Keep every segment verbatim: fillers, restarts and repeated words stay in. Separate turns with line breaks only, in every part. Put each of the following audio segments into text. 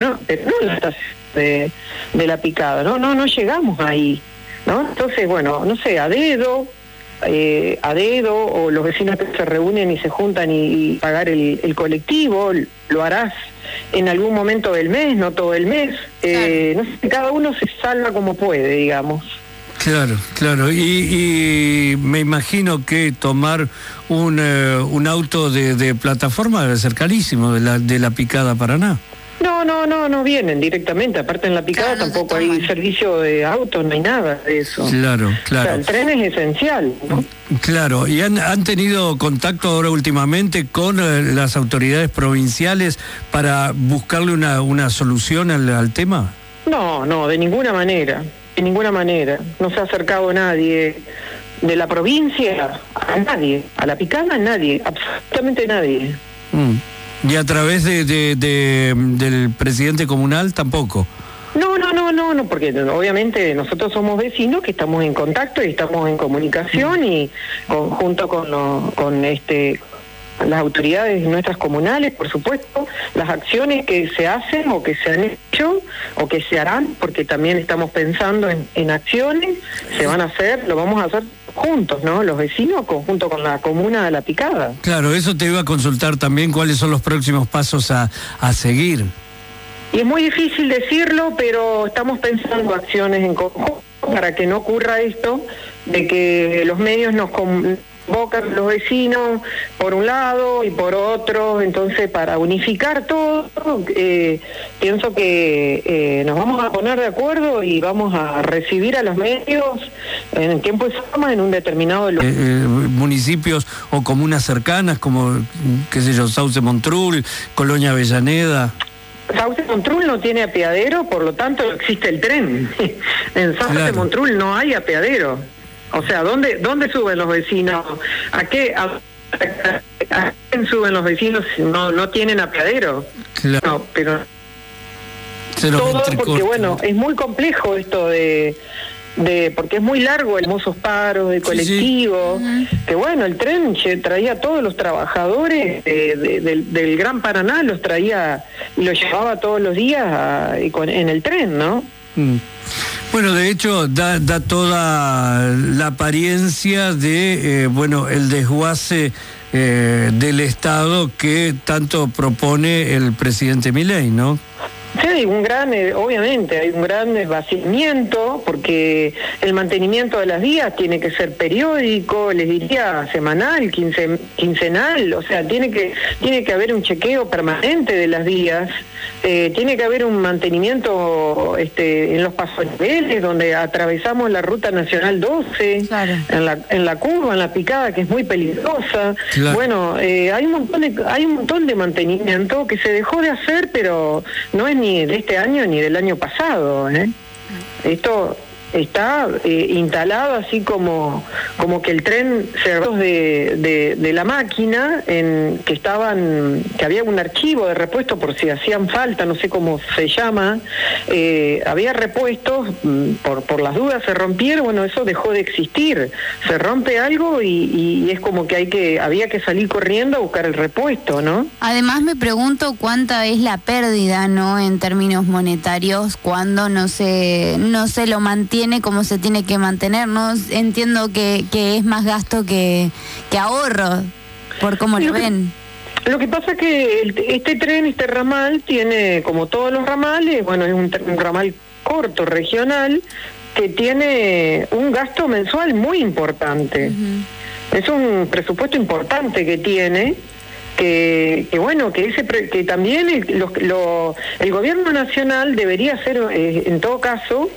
no, pero no en la estación de, de La Picada, no, no, no llegamos ahí, ¿no? Entonces, bueno, no sé, a dedo, eh, a dedo, o los vecinos que se reúnen y se juntan y, y pagar el, el colectivo, lo harás en algún momento del mes, no todo el mes, eh, claro. No sé, cada uno se salva como puede, digamos.
Claro, claro, y, y me imagino que tomar un, eh, un auto de, de plataforma debe ser carísimo, de la, de la Picada a Paraná.
No, no, no, no vienen directamente, aparte en La Picada claro, tampoco no hay servicio de autos, no hay nada de eso.
Claro, claro.
O sea, el tren es esencial, ¿no?
Claro, ¿y han, han tenido contacto ahora últimamente con eh, las autoridades provinciales para buscarle una, una solución al, al tema?
No, no, de ninguna manera. De ninguna manera, no se ha acercado nadie de la provincia, a nadie, a La Picada, a nadie, absolutamente nadie.
Mm. ¿Y a través de, de, de del presidente comunal tampoco?
No, no, no, no, no, porque obviamente nosotros somos vecinos que estamos en contacto y estamos en comunicación y con, junto con, lo, con este... las autoridades nuestras comunales, por supuesto, las acciones que se hacen o que se han hecho o que se harán, porque también estamos pensando en, en acciones, se van a hacer, lo vamos a hacer juntos, ¿no? Los vecinos conjunto con la comuna de La Picada.
Claro, eso te iba a consultar también, cuáles son los próximos pasos a, a seguir.
Y es muy difícil decirlo, pero estamos pensando acciones en conjunto para que no ocurra esto, de que los medios nos... Com- convocan los vecinos por un lado y por otro, entonces para unificar todo, eh, pienso que eh, nos vamos a poner de acuerdo y vamos a recibir a los medios en tiempo y forma en un determinado lugar.
Eh, eh, municipios o comunas cercanas como, qué sé yo, Sauce Montrul, Colonia Avellaneda.
Sauce Montrul no tiene apeadero, por lo tanto no existe el tren. En Sauce claro. Montrul no hay apeadero. O sea, ¿dónde dónde suben los vecinos? ¿A qué a, a, a quién suben los vecinos si no no tienen apeadero? Claro. No, pero todo porque bueno, es muy complejo esto de de porque es muy largo el famosos paros de colectivo, sí, sí. Que bueno, el tren traía a todos los trabajadores de, de, de, del Gran Paraná, los traía y los llevaba todos los días a, en el tren, ¿no?
Mm. Bueno, de hecho, da, da toda la apariencia de, eh, bueno, el desguace eh, del Estado que tanto propone el presidente Milei, ¿no?
Sí, hay un gran, eh, obviamente, hay un gran vaciamiento, porque el mantenimiento de las vías tiene que ser periódico, les diría semanal, quince, quincenal, o sea, tiene que tiene que haber un chequeo permanente de las vías, eh, tiene que haber un mantenimiento este, en los pasoniveles, donde atravesamos la Ruta Nacional doce, claro. en la en la curva, en La Picada, que es muy peligrosa. Claro. Bueno, eh, hay un montón de hay un montón de mantenimiento que se dejó de hacer, pero no es ni de este año ni del año pasado, ¿eh? Esto está eh, instalado así como como que el tren cerró de, de, de la máquina, en que estaban que había un archivo de repuesto por si hacían falta, no sé cómo se llama, eh, había repuestos, por por las dudas se rompieron, bueno, eso dejó de existir, se rompe algo y, y es como que hay que había que salir corriendo a buscar el repuesto, ¿no?
Además me pregunto cuánta es la pérdida, ¿no?, en términos monetarios cuando no se no se lo mantiene como se tiene que mantener, ¿no? Entiendo que, que es más gasto que, que ahorro, por cómo lo ven.
Lo que pasa es que el, este tren, este ramal, tiene, como todos los ramales, bueno, es un, un ramal corto, regional, que tiene un gasto mensual muy importante. Uh-huh. Es un presupuesto importante que tiene, que, que bueno, que ese que también el, lo, lo, el gobierno nacional debería ser, eh, en todo caso,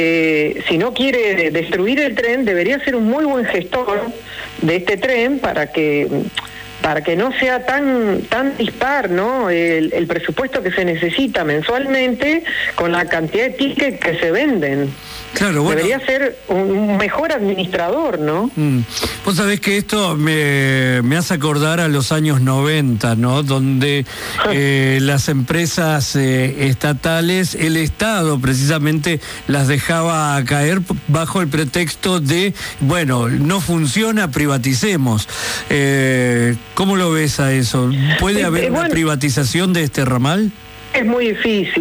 eh, si no quiere destruir el tren, debería ser un muy buen gestor de este tren para que para que no sea tan tan dispar, ¿no?, el, el presupuesto que se necesita mensualmente con la cantidad de tickets que se venden.
Claro, bueno.
Debería ser un mejor administrador, ¿no?
Mm. Vos sabés que esto me, me hace acordar a los años noventa, ¿no? Donde eh, las empresas eh, estatales, el Estado precisamente las dejaba caer bajo el pretexto de, bueno, no funciona, privaticemos. Eh, ¿Cómo lo ves a eso? ¿Puede haber eh, bueno, una privatización de este ramal?
Es muy difícil.